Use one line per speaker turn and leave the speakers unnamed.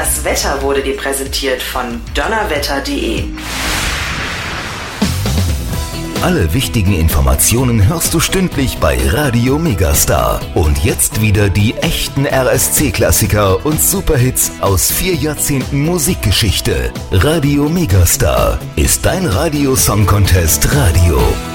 Das Wetter wurde dir präsentiert von donnerwetter.de.
Alle wichtigen Informationen hörst du stündlich bei Radio Megastar. Und jetzt wieder die echten RSC-Klassiker und Superhits aus 4 Jahrzehnten Musikgeschichte. Radio Megastar ist dein Radio-Song-Contest Radio.